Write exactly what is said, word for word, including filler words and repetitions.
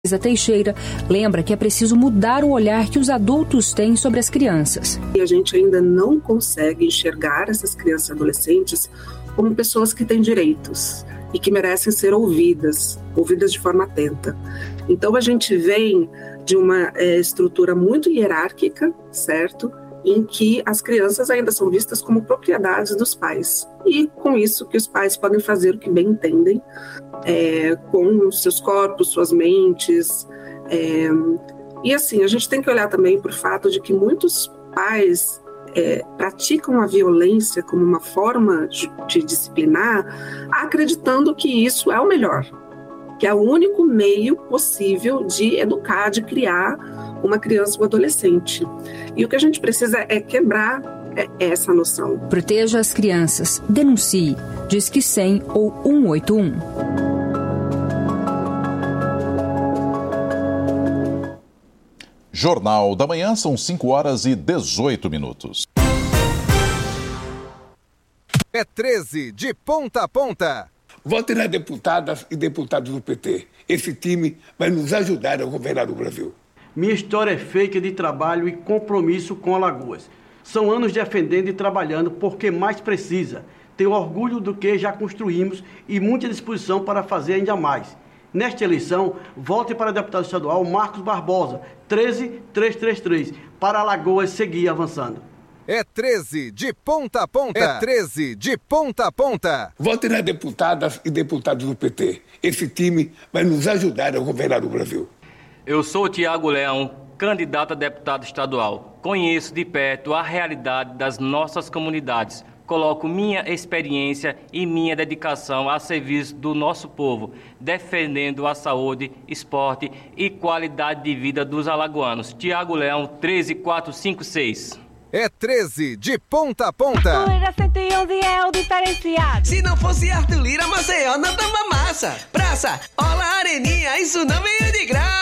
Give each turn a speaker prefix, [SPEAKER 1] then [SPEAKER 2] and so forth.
[SPEAKER 1] Isa Teixeira lembra que é preciso mudar o olhar que os adultos têm sobre as crianças.
[SPEAKER 2] E a gente ainda não consegue enxergar essas crianças e adolescentes como pessoas que têm direitos e que merecem ser ouvidas, ouvidas de forma atenta. Então a gente vem de uma é, estrutura muito hierárquica, certo? Em que as crianças ainda são vistas como propriedades dos pais. E com isso que os pais podem fazer o que bem entendem, é, com seus corpos, suas mentes. É, e assim, a gente tem que olhar também para o fato de que muitos pais é, praticam a violência como uma forma de, de disciplinar, acreditando que isso é o melhor, que é o único meio possível de educar, de criar uma criança ou adolescente. E o que a gente precisa é quebrar essa noção.
[SPEAKER 1] Proteja as crianças. Denuncie. Disque cem ou um oito um.
[SPEAKER 3] Jornal da Manhã, são cinco horas e dezoito minutos.
[SPEAKER 4] É treze, de ponta a ponta.
[SPEAKER 5] Votem nas deputadas e deputados do P T. Esse time vai nos ajudar a governar o Brasil.
[SPEAKER 6] Minha história é feita de trabalho e compromisso com Alagoas. São anos defendendo e trabalhando porque mais precisa. Tenho orgulho do que já construímos e muita disposição para fazer ainda mais. Nesta eleição, vote para deputado estadual Marcos Barbosa, treze mil trezentos e trinta e três, para Alagoas seguir avançando.
[SPEAKER 4] É treze, de ponta a ponta. É treze, de ponta a ponta.
[SPEAKER 5] Votem nas deputadas e deputados do P T. Esse time vai nos ajudar a governar o Brasil.
[SPEAKER 7] Eu sou o Tiago Leão, candidato a deputado estadual. Conheço de perto a realidade das nossas comunidades. Coloco minha experiência e minha dedicação a serviço do nosso povo, defendendo a saúde, esporte e qualidade de vida dos alagoanos. Tiago Leão, treze mil quatrocentos e cinquenta e seis.
[SPEAKER 4] É treze, de ponta a ponta.
[SPEAKER 8] Lira cento e onze é o diferenciado.
[SPEAKER 9] Se não fosse Arthur Lira, Maceió não toma massa. Praça, Ola, Areninha, isso não veio de graça.